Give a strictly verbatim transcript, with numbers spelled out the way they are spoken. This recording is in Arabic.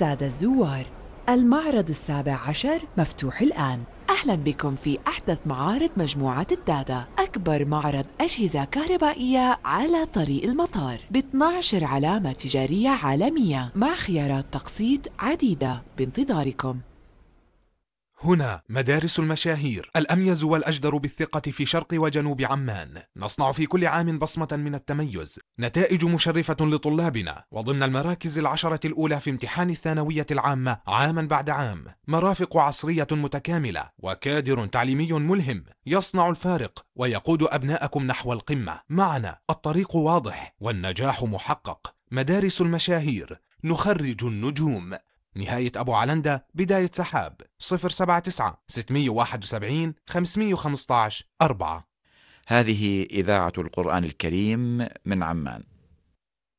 السادة الزوار، المعرض السابع عشر مفتوح الآن. أهلا بكم في أحدث معارض مجموعة الدادا، أكبر معرض أجهزة كهربائية على طريق المطار ب اثنتي عشرة علامة تجارية عالمية مع خيارات تقسيط عديدة بانتظاركم. هنا مدارس المشاهير، الأميز والأجدر بالثقة في شرق وجنوب عمان. نصنع في كل عام بصمة من التميز، نتائج مشرفة لطلابنا وضمن المراكز العشرة الأولى في امتحان الثانوية العامة عاما بعد عام. مرافق عصرية متكاملة وكادر تعليمي ملهم يصنع الفارق ويقود أبناءكم نحو القمة. معنا الطريق واضح والنجاح محقق. مدارس المشاهير، نخرج النجوم. نهاية أبو علندة، بداية سحاب. صفر سبعة تسعة ستمائة وواحد وسبعين خمسمائة وخمسة عشر أربعة. هذه إذاعة القرآن الكريم من عمان.